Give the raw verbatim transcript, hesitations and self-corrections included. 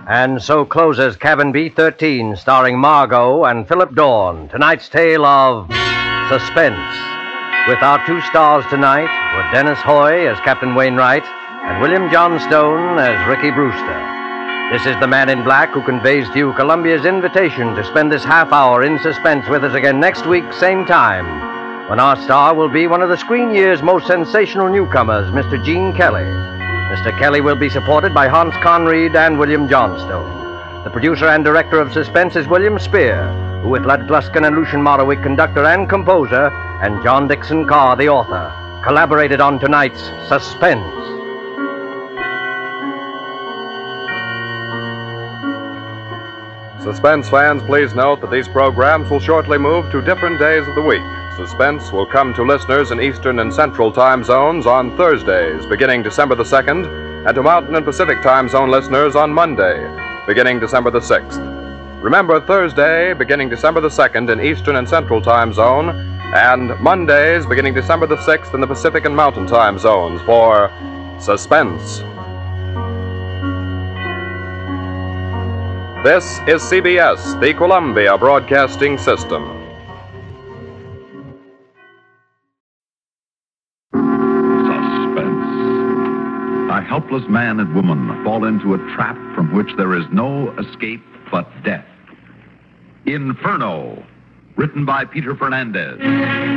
And so closes Cabin B thirteen, starring Margot and Philip Dorn. Tonight's tale of suspense. With our two stars tonight were Dennis Hoy as Captain Wainwright and William Johnstone as Ricky Brewster. This is the Man in Black who conveys to you Columbia's invitation to spend this half hour in suspense with us again next week, same time, when our star will be one of the screen year's most sensational newcomers, Mister Gene Kelly. Mister Kelly will be supported by Hans Conried and William Johnstone. The producer and director of Suspense is William Spear, who with Lud Gluskin and Lucian Morawick, conductor and composer, and John Dixon Carr, the author, collaborated on tonight's Suspense. Suspense fans, please note that these programs will shortly move to different days of the week. Suspense will come to listeners in Eastern and Central time zones on Thursdays, beginning December the second, and to Mountain and Pacific time zone listeners on Monday, beginning December the sixth. Remember, Thursday, beginning December the second in Eastern and Central time zone, and Mondays, beginning December the sixth in the Pacific and Mountain time zones for Suspense. This is C B S, the Columbia Broadcasting System. A helpless man and woman fall into a trap from which there is no escape but death. Inferno, written by Peter Fernandez.